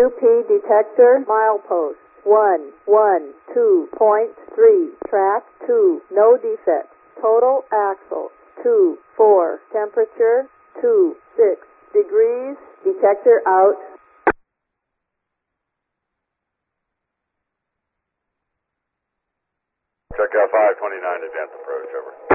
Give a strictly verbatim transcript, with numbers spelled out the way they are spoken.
U P detector, milepost one one two point three, track two, no defects, total axle two four, temperature two six degrees, detector out. Check out five twenty-nine, advance approach, over.